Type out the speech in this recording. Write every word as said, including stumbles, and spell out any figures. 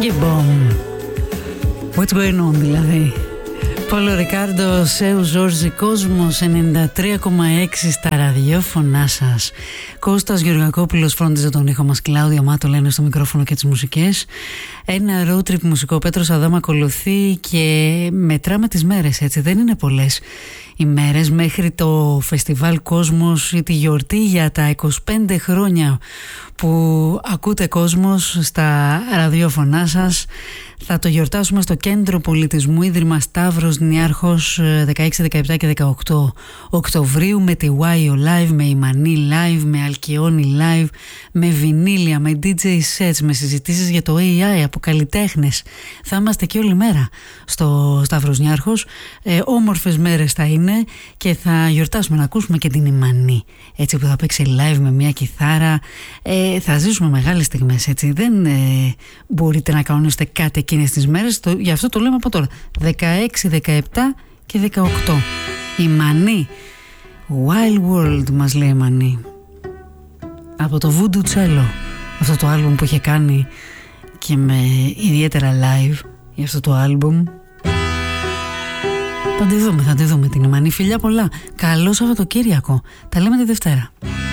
Gibbon. What's going on δηλαδή. Πόλο Ρικάρντο, Σέου Ζόρζη, Κόσμος ενενήντα τρία κόμμα έξι στα ραδιόφωνά σας. Κώστας Γεωργακόπουλος φρόντιζε τον ήχο μας, Κλάουδια Μάτο λένε στο μικρόφωνο και τις μουσικές. Ένα road trip μουσικό, Πέτρος Αδάμ ακολουθεί και μετράμε τις μέρες, έτσι, δεν είναι πολλές οι μέρες μέχρι το φεστιβάλ Κόσμος ή τη γιορτή για τα είκοσι πέντε χρόνια που ακούτε Κόσμος στα ραδιόφωνά σας. Θα το γιορτάσουμε στο Κέντρο Πολιτισμού Ίδρυμα Σταύρος Νιάρχος δεκαέξι, δεκαεπτά και δεκαοκτώ Οκτωβρίου με τη Wire Live, με Ιμανή Live, με Αλκιόνι Live, με βινίλια, με ντι τζέι sets, με συζητήσεις για το έι άι από καλλιτέχνες. Θα είμαστε εκεί όλη μέρα στο Σταύρος Νιάρχος. Ε, όμορφες μέρες θα είναι και θα γιορτάσουμε, να ακούσουμε και την Ιμανή, έτσι, που θα παίξει live με μια κιθάρα. Ε, θα ζήσουμε μεγάλες στιγμές, έτσι. Δεν ε, μπορείτε να κανονίσετε κάτι εκείνες τις μέρες, το, γι' αυτό το λέμε από τώρα. δεκαέξι, δεκαεπτά και δεκαοκτώ. Η Μανή, Wild World μας λέει η Μανή, από το Voodoo Cello, αυτό το άλμπουμ που είχε κάνει και με ιδιαίτερα live για αυτό το άλμπουμ. Θα τη δούμε, θα τη δούμε την Μανή. Φιλιά πολλά, καλό Σαββατοκύριακο, τα λέμε τη Δευτέρα.